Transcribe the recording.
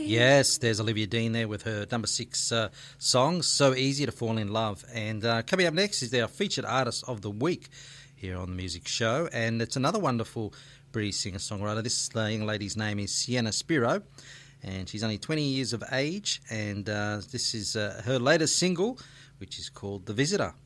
Yes, there's Olivia Dean there with her number 6 song, So Easy to Fall in Love. And coming up next is our featured artist of the week here on the Music Show. And it's another wonderful British singer-songwriter. This young lady's name is Sienna Spiro, and she's only 20 years of age. And this is her latest single, which is called The Visitor.